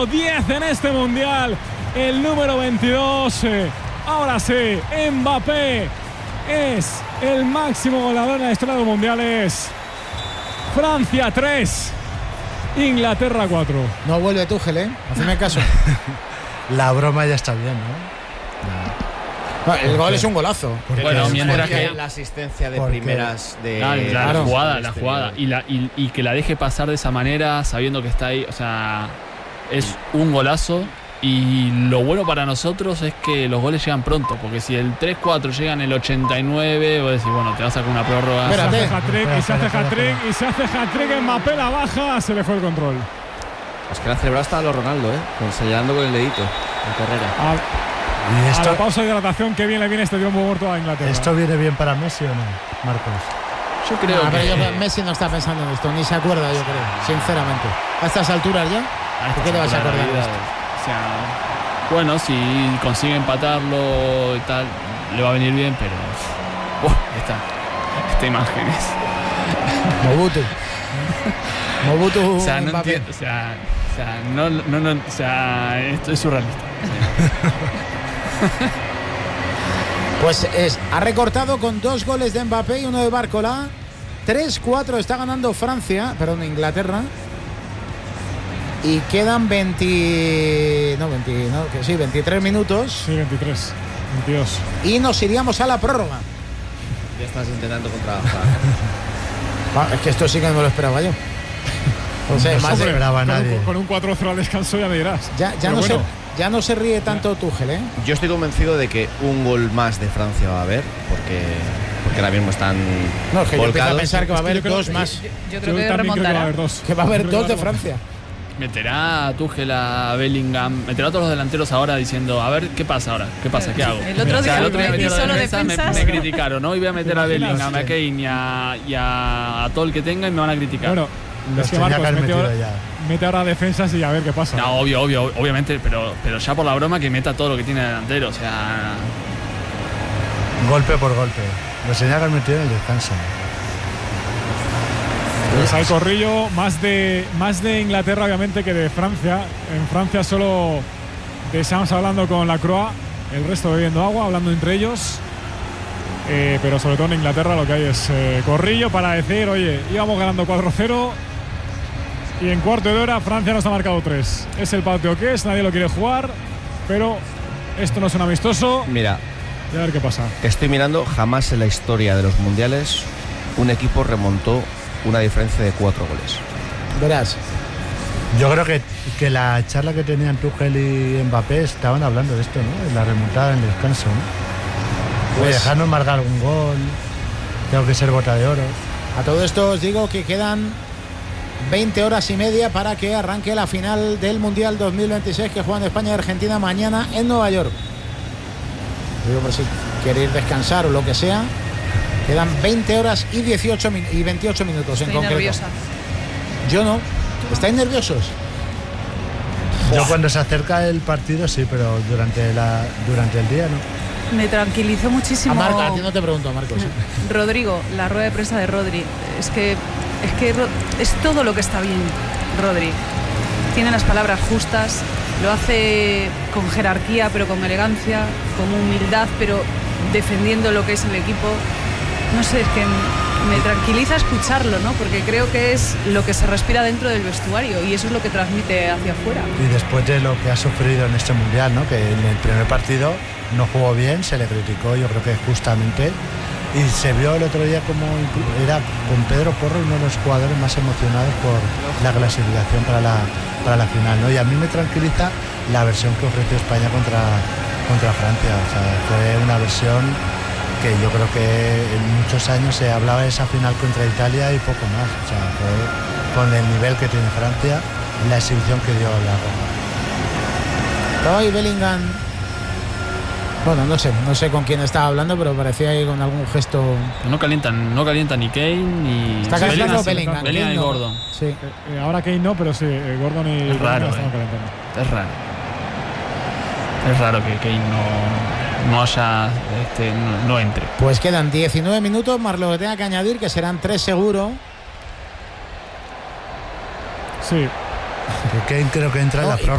número 10 en este mundial, el número 22. Ahora sí, Mbappé es el máximo goleador en la historia de los mundiales. Francia 3, Inglaterra 4. No vuelve Tuchel, hazme caso. La broma ya está bien, ¿no? El gol es un golazo. Bueno, mientras que la asistencia de primeras de la jugada y que la deje pasar de esa manera sabiendo que está ahí, o sea, es un golazo. Y lo bueno para nosotros es que los goles llegan pronto, porque si el 3-4 llega en el 89, vos decís, bueno, te vas a sacar una prórroga. Espérate. Se hace hat-trick, Mbappé la baja, se le fue el control. Es que la celebrado hasta los Ronaldo, señalando con el dedito en carrera. Y esto, a la pausa de hidratación, qué bien le viene este tiempo muerto a Inglaterra. ¿Esto viene bien para Messi o no, Marcos? Yo creo que Messi no está pensando en esto, ni se acuerda, yo creo, sinceramente. A estas alturas ya, ¿de qué te vas a acordar de esto? O sea, bueno, si consigue empatarlo y tal, le va a venir bien, pero esta imagen es Mobutu. O sea, no entiendo, o sea, esto es surrealista. Pues ha recortado con 2 goles de Mbappé y 1 de Barcola. 3-4 está ganando Inglaterra. Y quedan 23 minutos. Sí, 23, 22. Y nos iríamos a la prórroga. Ya estás intentando contrabajar. Es que esto sí que no me lo esperaba yo. No se esperaba nadie. Con un 4-0 al descanso ya me dirás. Ya no se ríe tanto Tuchel, Yo estoy convencido de que un gol más de Francia va a haber, porque ahora mismo están No, es que yo empiezo a pensar que va a haber 2 más. Yo creo que remontará. Que va a haber 2 de Francia. Meterá a Tuchel, a Bellingham, meterá a todos los delanteros ahora diciendo, a ver, ¿qué pasa ahora? ¿Qué pasa? ¿Qué hago? El otro día metí solo defensas. Me criticaron, ¿no? Y voy a meter a Bellingham, a Kane y a todo el que tenga y me van a criticar. Bueno, es que Marcos mete ahora defensas y a ver qué pasa. No, obviamente, pero ya por la broma que meta todo lo que tiene delantero, o sea... Golpe por golpe. Lo tenía que haber metido en el descanso. Pues hay corrillo, más de Inglaterra obviamente que de Francia. En Francia solo estamos hablando con Lacroix, el resto bebiendo agua, hablando entre ellos. Pero sobre todo en Inglaterra lo que hay es corrillo para decir, oye, íbamos ganando 4-0 y en cuarto de hora Francia nos ha marcado 3. Es el partido que es, nadie lo quiere jugar, pero esto no es un amistoso. Mira, y a ver qué pasa. Estoy mirando, jamás en la historia de los mundiales un equipo remontó una diferencia de 4 goles. Verás. Yo creo que la charla que tenían Tuchel y Mbappé estaban hablando de esto, ¿no? De la remontada en el descanso, ¿no? Pues, dejarnos marcar algún gol, tengo que ser bota de oro. A todo esto os digo que quedan 20 horas y media para que arranque la final del Mundial 2026 que juegan España y Argentina mañana en Nueva York. Digo, por si queréis descansar o lo que sea. Quedan 20 horas y 28 minutos. Estoy en concreto. Nerviosa. Yo no. ¿Estáis nerviosos? Yo cuando se acerca el partido sí, pero durante el día no. Me tranquilizó muchísimo. A ti no te pregunto, a Marcos. Rodrigo, la rueda de prensa de Rodri. Es que es todo lo que está bien, Rodri. Tiene las palabras justas, lo hace con jerarquía, pero con elegancia, con humildad, pero defendiendo lo que es el equipo. No sé, es que me tranquiliza escucharlo, ¿no? Porque creo que es lo que se respira dentro del vestuario y eso es lo que transmite hacia afuera. Y después de lo que ha sufrido en este Mundial, ¿no? Que en el primer partido no jugó bien, se le criticó, yo creo que justamente, y se vio el otro día como era con Pedro Porro uno de los jugadores más emocionados por la clasificación para la final, ¿no? Y a mí me tranquiliza la versión que ofreció España contra Francia. O sea, fue una versión que yo creo que en muchos años se hablaba de esa final contra Italia y poco más. O sea, fue con el nivel que tiene Francia, la exhibición que dio la Roma. Hoy Bellingham, bueno, no sé con quién estaba hablando, pero parecía ahí con algún gesto. No calienta ni Kane ni... Está calentando Bellingham. Bellingham y Gordon. Sí. Ahora Kane no, pero sí, Gordon y es raro, están calentando. Es raro que Kane no entre. Pues quedan 19 minutos más lo que tenga que añadir, que serán 3 seguro. Sí. Que Kane creo que entra en la prórroga.